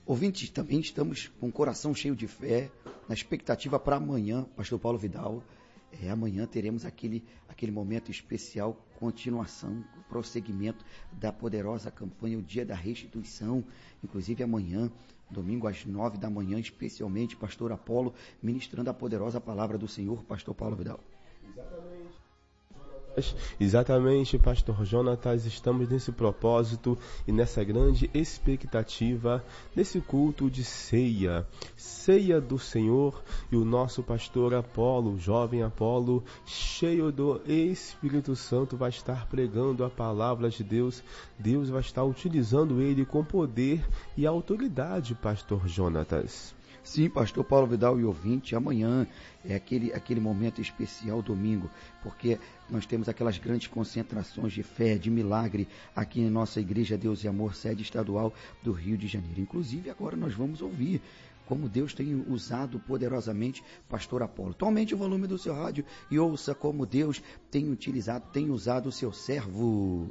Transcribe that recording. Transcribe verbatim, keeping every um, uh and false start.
Ouvintes, também estamos com o coração cheio de fé, na expectativa para amanhã, pastor Paulo Vidal. É, amanhã teremos aquele, aquele momento especial, continuação, prosseguimento da poderosa campanha, o Dia da Restituição. Inclusive amanhã, domingo às nove da manhã, especialmente, pastor Apolo, ministrando a poderosa palavra do Senhor, pastor Paulo Vidal. Exatamente. Exatamente, pastor Jonatas, estamos nesse propósito e nessa grande expectativa nesse culto de ceia, ceia do Senhor, e o nosso pastor Apolo, o jovem Apolo, cheio do Espírito Santo, vai estar pregando a palavra de Deus. Deus vai estar utilizando ele com poder e autoridade, pastor Jonatas. Sim, pastor Paulo Vidal e ouvinte, amanhã é aquele, aquele momento especial, domingo, porque nós temos aquelas grandes concentrações de fé, de milagre, aqui em nossa Igreja Deus e Amor, sede estadual do Rio de Janeiro. Inclusive, agora nós vamos ouvir como Deus tem usado poderosamente pastor Apolo. Aumente o volume do seu rádio e ouça como Deus tem utilizado, tem usado o seu servo.